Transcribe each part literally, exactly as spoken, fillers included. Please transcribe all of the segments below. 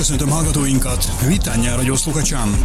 Köszöntöm hallgatóinkat, Vitán Radioszluchacsán.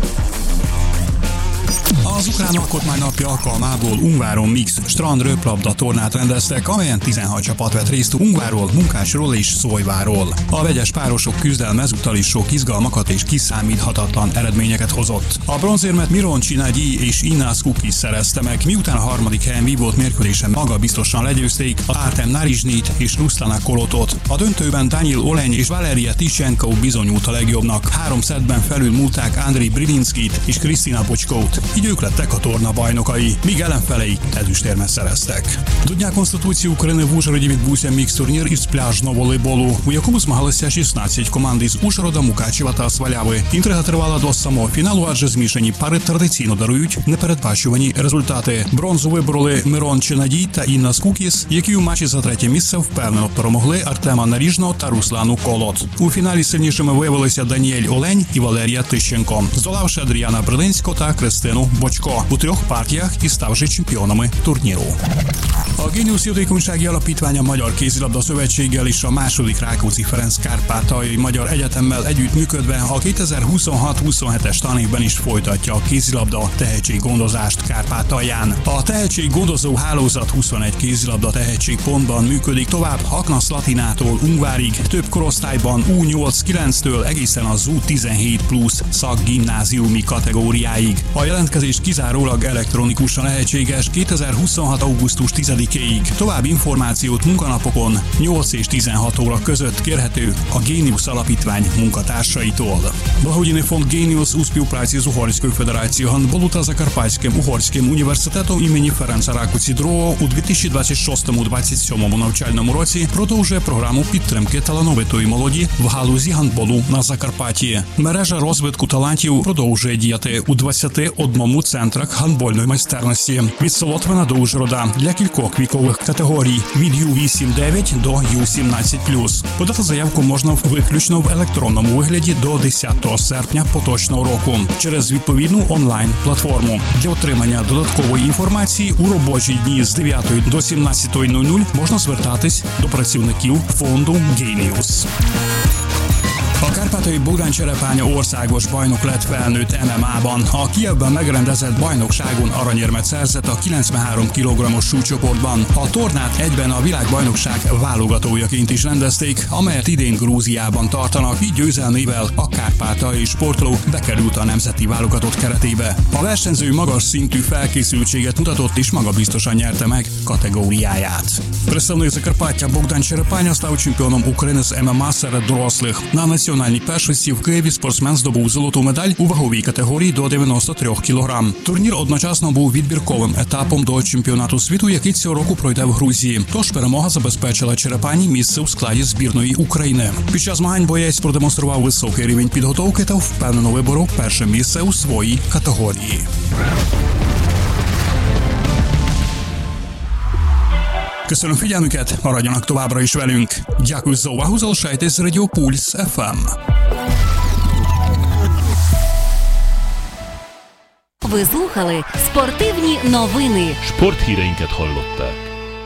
Az ukrán alkotmány napja alkalmából Ungváron mix strand röplabda tornát rendeztek, amelyen tizenhat csapat vett részt Ungvárról, Munkásról és Szólyváról. A vegyes párosok küzdelme ezúttal is sok izgalmakat és kiszámíthatatlan eredményeket hozott. A bronzérmet Mironcsi Nagyi és Inász Kukis szerezte meg, miután a harmadik helyen vívott mérkőzésen magabiztosan legyőzték az Artem Narizsnyit és Ruslana Kolotot. A döntőben Daniil Oleny és Valeria Tishenko bizonyult a legjobbnak. Három szettben felülmúlták Andrei Brilinskit és Kristina Bočkovt. Így ők lettek a torna bajnokai, míg ellenfeleik ezüstérmet szereztek. До Дня Конституції України в Ужгороді відбувся мікс-турнір із пляжного волейболу, у якому змагалися шістнадцять команд із Ужгорода, Мукачева та Сваляви. Інтрига тривала до самого фіналу, адже змішані пари традиційно дарують непередбачувані результати. Бронзу вибороли Мирончі Надій та Інна Скукіс, які у матчі за третє місце впевнено перемогли Артема Наріжного та Руслану Колот. У фіналі сильнішими виявилися Даніель Олень і Валерія Тищенко, здолавши Адріана Брилинського та Кристину Bočko у трьох партіях і ставши чемпіонами турніру. A Géniusz Jótékonysági Alapítvány a Magyar Kézilabda Szövetséggel és a második Rákóczi Ferenc Kárpátaljai Magyar Egyetemmel együttműködve a kétezer-huszonhat huszonhetes tanévben is folytatja a kézilabda tehetséggondozást Kárpátalján. A tehetséggondozó hálózat huszonegy kézilabda tehetségpontban működik tovább Haknasz Latinától Ungvárig, több korosztályban U nyolc kilenctől egészen az U tizenhét plusz szakgimnáziumi kategóriáig. A jelentkezés kizárólag elektronikusan lehetséges kétezer-huszonhat augusztus tizedikéig. További információt munkanapokon nyolc és tizenhat óra között kérhető a Géniusz Alapítvány munkatársaitól. Благодійний фонд Géniusz у співпраці з Угорською федерацією гандболу та Закарпатським угорським університетом імені Ференца Ракоці другого у дві тисячі двадцять шостому - двадцять сьомому навчальному році продовжує програму підтримки талановитої молоді в галузі гандболу на Закарпатті. Мережа розвитку талантів продовжує діяти у двадцяти одному центрах гандбольної майстерності від Солотвина до Ужгорода для кількох вікових категорій від Ю вісім дев'ять до Ю сімнадцять плюс. Подати заявку можна виключно в електронному вигляді до десятого серпня поточного року через відповідну онлайн-платформу. Для отримання додаткової інформації у робочі дні з дев'ятої до сімнадцятої нуль нуль можна звертатись до працівників фонду Géniusz. A kárpátaljai Bogdán Cserepánya országos bajnok lett felnőtt em em á-ban. A Kijevben megrendezett bajnokságon aranyérmet szerzett a kilencvenhárom kilogrammos súlycsoportban. A tornát egyben a világbajnokság válogatójaként is rendezték, amelyet idén Grúziában tartanak, így győzelmével a kárpátaljai sportoló bekerült a nemzeti válogatott keretébe. A versenyző magas szintű felkészültséget mutatott és magabiztosan nyerte meg kategóriáját. Представник Закарпаття Богдан Черепаня став чемпіоном України з ем ем а серед дорослих. На національній першості в Києві спортсмен здобув золоту медаль у ваговій категорії до дев'яносто три кілограм. Турнір одночасно був відбірковим етапом до чемпіонату світу, який цього року пройде в Грузії. Тож перемога забезпечила Черепані місце у складі збірної України. Під час змагань боєць продемонстрував високий рівень підготовки та впевнено виборов перше місце у своїй категорії. Köszönöm figyelmüket, maradjanak továbbra is velünk. Дякую за увагу, залишайтесь з Радіо Пульс еф ем. Ви слухали спортивні новини. Sporthíreinket hallották.